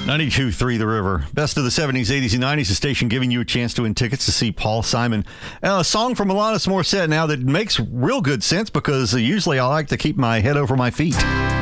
92.3 The River. Best of the 70s, 80s, and 90s. The station giving you a chance to win tickets to see Paul Simon. A song from Alanis Morissette now that makes real good sense because usually I like to keep my head over my feet.